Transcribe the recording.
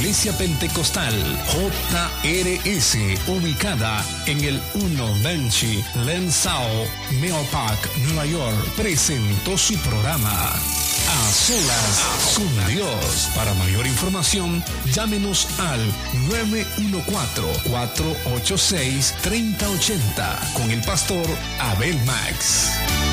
Iglesia Pentecostal JRS, ubicada en el 120 Lensao, Meopac, Nueva York, presentó su programa A Solas con Dios. Para mayor información, llámenos al 914-486-3080 con el pastor Abel Max.